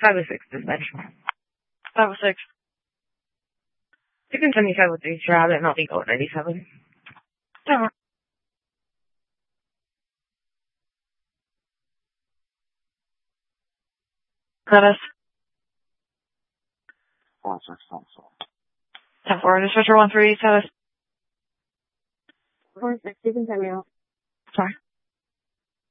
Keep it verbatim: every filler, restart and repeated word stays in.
five oh six dispatch. five oh six. You can send me five oh three to Robin and I'll be going ninety-seven. Yeah. That is. Four six console. ten four, dispatcher one three, status. four six, you can send me out. Sorry.